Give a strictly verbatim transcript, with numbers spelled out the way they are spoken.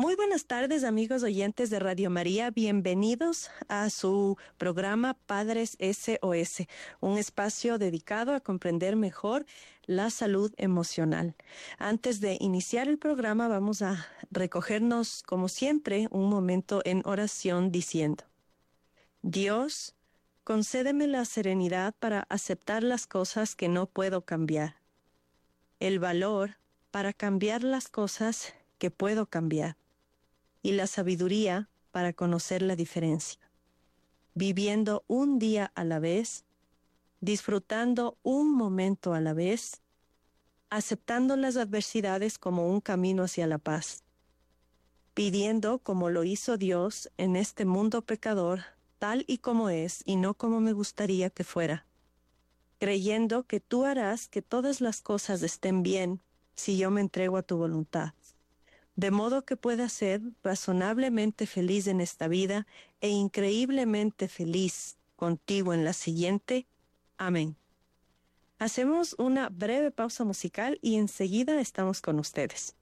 Muy buenas tardes, amigos oyentes de Radio María. Bienvenidos a su programa Padres S O S, un espacio dedicado a comprender mejor la salud emocional. Antes de iniciar el programa, vamos a recogernos, como siempre, un momento en oración diciendo: Dios, concédeme la serenidad para aceptar las cosas que no puedo cambiar, el valor para cambiar las cosas que puedo cambiar, y la sabiduría para conocer la diferencia, viviendo un día a la vez, disfrutando un momento a la vez, aceptando las adversidades como un camino hacia la paz, pidiendo como lo hizo Dios en este mundo pecador, tal y como es y no como me gustaría que fuera, creyendo que tú harás que todas las cosas estén bien si yo me entrego a tu voluntad, de modo que pueda ser razonablemente feliz en esta vida e increíblemente feliz contigo en la siguiente. Amén. Hacemos una breve pausa musical y enseguida estamos con ustedes.